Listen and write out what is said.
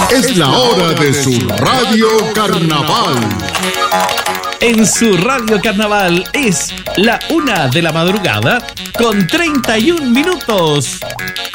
Es la hora de su Radio Carnaval. En su Radio Carnaval es la 1 de la madrugada con 31 minutos.